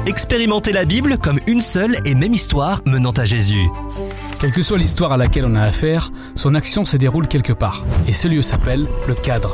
Expérimentez la Bible comme une seule et même histoire menant à Jésus. Quelle que soit l'histoire à laquelle on a affaire, son action se déroule quelque part. Et ce lieu s'appelle le cadre.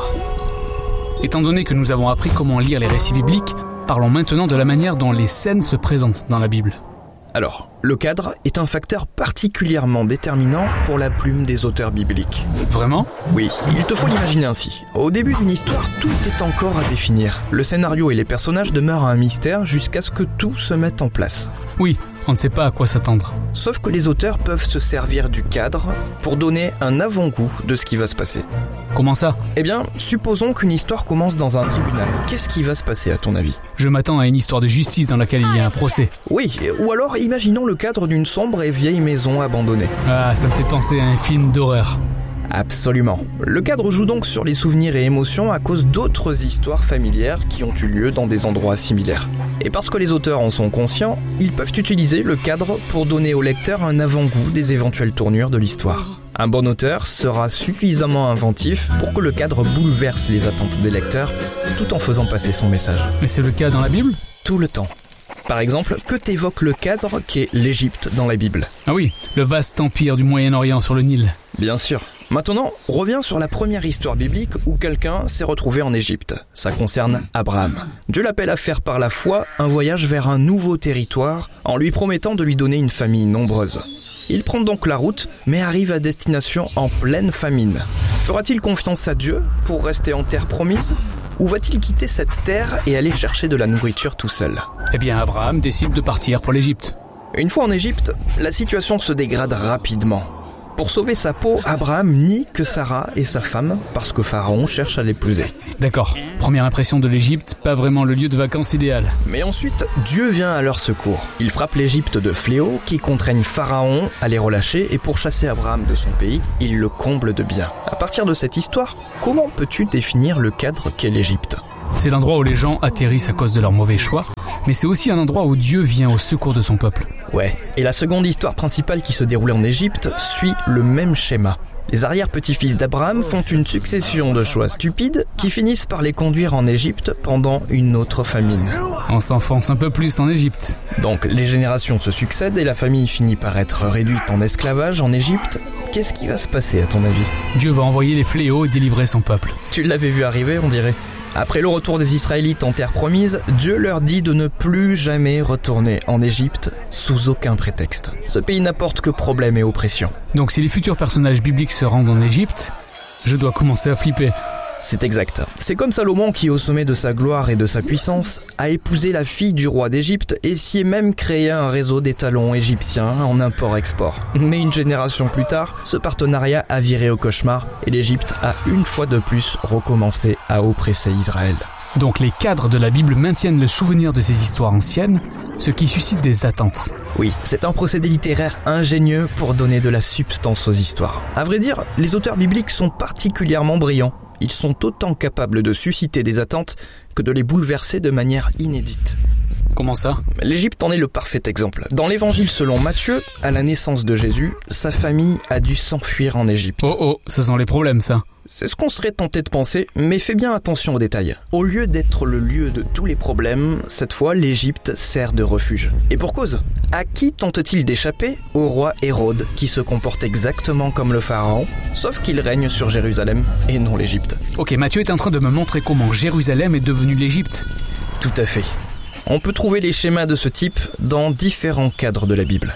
Étant donné que nous avons appris comment lire les récits bibliques, parlons maintenant de la manière dont les scènes se présentent dans la Bible. Alors, le cadre est un facteur particulièrement déterminant pour la plume des auteurs bibliques. Vraiment ? Oui, il te faut l'imaginer ainsi. Au début d'une histoire, tout est encore à définir. Le scénario et les personnages demeurent un mystère jusqu'à ce que tout se mette en place. Oui, on ne sait pas à quoi s'attendre. Sauf que les auteurs peuvent se servir du cadre pour donner un avant-goût de ce qui va se passer. Comment ça ? Eh bien, supposons qu'une histoire commence dans un tribunal. Qu'est-ce qui va se passer à ton avis ? Je m'attends à une histoire de justice dans laquelle il y a un procès. Oui, ou alors imaginons le cadre d'une sombre et vieille maison abandonnée. Ah, ça me fait penser à un film d'horreur. Absolument. Le cadre joue donc sur les souvenirs et émotions à cause d'autres histoires familières qui ont eu lieu dans des endroits similaires. Et parce que les auteurs en sont conscients, ils peuvent utiliser le cadre pour donner au lecteur un avant-goût des éventuelles tournures de l'histoire. Un bon auteur sera suffisamment inventif pour que le cadre bouleverse les attentes des lecteurs tout en faisant passer son message. Mais c'est le cas dans la Bible ? Tout le temps. Par exemple, que t'évoque le cadre qu'est l'Égypte dans la Bible ? Ah oui, le vaste empire du Moyen-Orient sur le Nil. Bien sûr. Maintenant, reviens sur la première histoire biblique où quelqu'un s'est retrouvé en Égypte. Ça concerne Abraham. Dieu l'appelle à faire par la foi un voyage vers un nouveau territoire en lui promettant de lui donner une famille nombreuse. Il prend donc la route, mais arrive à destination en pleine famine. Fera-t-il confiance à Dieu pour rester en terre promise ? Ou va-t-il quitter cette terre et aller chercher de la nourriture tout seul ? Eh bien, Abraham décide de partir pour l'Égypte. Une fois en Égypte, la situation se dégrade rapidement. Pour sauver sa peau, Abraham nie que Sarah est sa femme parce que Pharaon cherche à l'épouser. D'accord. Première impression de l'Égypte, pas vraiment le lieu de vacances idéal. Mais ensuite, Dieu vient à leur secours. Il frappe l'Égypte de fléaux qui contraignent Pharaon à les relâcher et pour chasser Abraham de son pays, il le comble de biens. À partir de cette histoire, comment peux-tu définir le cadre qu'est l'Égypte ? C'est l'endroit où les gens atterrissent à cause de leur mauvais choix, mais c'est aussi un endroit où Dieu vient au secours de son peuple. Ouais, et la seconde histoire principale qui se déroule en Égypte suit le même schéma. Les arrière-petits-fils d'Abraham font une succession de choix stupides qui finissent par les conduire en Égypte pendant une autre famine. On s'enfonce un peu plus en Égypte. Donc les générations se succèdent et la famille finit par être réduite en esclavage en Égypte. Qu'est-ce qui va se passer à ton avis ? Dieu va envoyer les fléaux et délivrer son peuple. Tu l'avais vu arriver, on dirait. Après le retour des Israélites en terre promise, Dieu leur dit de ne plus jamais retourner en Égypte sous aucun prétexte. Ce pays n'apporte que problèmes et oppression. Donc si les futurs personnages bibliques se rendent en Égypte, je dois commencer à flipper. C'est exact. C'est comme Salomon qui, au sommet de sa gloire et de sa puissance, a épousé la fille du roi d'Égypte et s'y est même créé un réseau d'étalons égyptiens en import-export. Mais une génération plus tard, ce partenariat a viré au cauchemar et l'Égypte a une fois de plus recommencé à oppresser Israël. Donc les cadres de la Bible maintiennent le souvenir de ces histoires anciennes, ce qui suscite des attentes. Oui, c'est un procédé littéraire ingénieux pour donner de la substance aux histoires. À vrai dire, les auteurs bibliques sont particulièrement brillants. Ils sont autant capables de susciter des attentes que de les bouleverser de manière inédite. Comment ça ? L'Égypte en est le parfait exemple. Dans l'évangile selon Matthieu, à la naissance de Jésus, sa famille a dû s'enfuir en Égypte. Oh, ça sent les problèmes ça. C'est ce qu'on serait tenté de penser, mais fais bien attention aux détails. Au lieu d'être le lieu de tous les problèmes, cette fois l'Égypte sert de refuge. Et pour cause, à qui tente-t-il d'échapper ? Au roi Hérode, qui se comporte exactement comme le pharaon, sauf qu'il règne sur Jérusalem et non l'Égypte. Ok, Matthieu est en train de me montrer comment Jérusalem est devenue l'Égypte. Tout à fait. On peut trouver les schémas de ce type dans différents cadres de la Bible.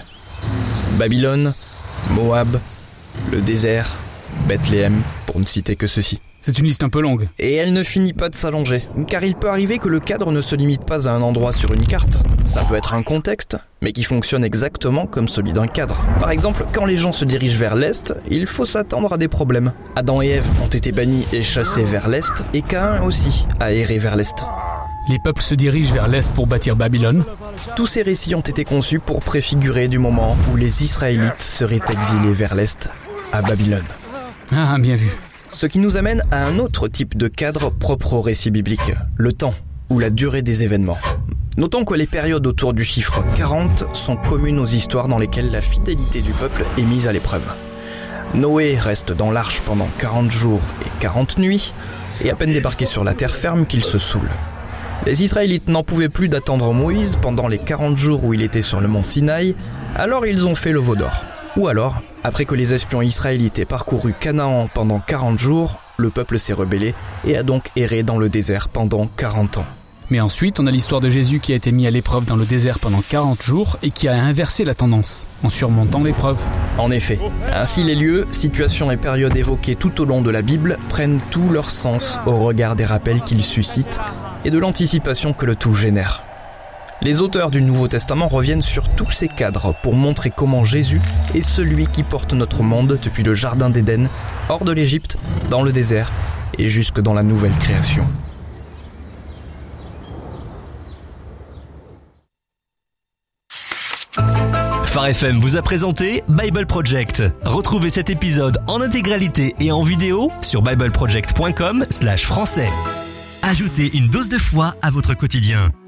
Babylone, Moab, le désert, Bethléem, pour ne citer que ceci. C'est une liste un peu longue. Et elle ne finit pas de s'allonger, car il peut arriver que le cadre ne se limite pas à un endroit sur une carte. Ça peut être un contexte, mais qui fonctionne exactement comme celui d'un cadre. Par exemple, quand les gens se dirigent vers l'Est, il faut s'attendre à des problèmes. Adam et Ève ont été bannis et chassés vers l'Est, et Caïn aussi a erré vers l'Est. Les peuples se dirigent vers l'Est pour bâtir Babylone. Tous ces récits ont été conçus pour préfigurer du moment où les Israélites seraient exilés vers l'Est, à Babylone. Ah, bien vu. Ce qui nous amène à un autre type de cadre propre au récit biblique, le temps, ou la durée des événements. Notons que les périodes autour du chiffre 40 sont communes aux histoires dans lesquelles la fidélité du peuple est mise à l'épreuve. Noé reste dans l'arche pendant 40 jours et 40 nuits, et à peine débarqué sur la terre ferme qu'il se saoule. Les Israélites n'en pouvaient plus d'attendre Moïse pendant les 40 jours où il était sur le mont Sinaï, alors ils ont fait le veau d'or. Ou alors, après que les espions israélites aient parcouru Canaan pendant 40 jours, le peuple s'est rebellé et a donc erré dans le désert pendant 40 ans. Mais ensuite, on a l'histoire de Jésus qui a été mis à l'épreuve dans le désert pendant 40 jours et qui a inversé la tendance, en surmontant l'épreuve. En effet, ainsi les lieux, situations et périodes évoquées tout au long de la Bible prennent tout leur sens au regard des rappels qu'ils suscitent et de l'anticipation que le tout génère. Les auteurs du Nouveau Testament reviennent sur tous ces cadres pour montrer comment Jésus est celui qui porte notre monde depuis le Jardin d'Éden, hors de l'Égypte, dans le désert et jusque dans la nouvelle création. Phare FM vous a présenté Bible Project. Retrouvez cet épisode en intégralité et en vidéo sur bibleproject.com/français. Ajoutez une dose de foi à votre quotidien.